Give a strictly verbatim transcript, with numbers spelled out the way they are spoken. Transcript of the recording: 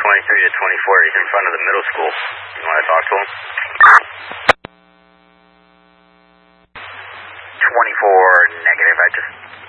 twenty-three to twenty-four. He's in front of the middle school. You want to talk to him? twenty-four, negative. I just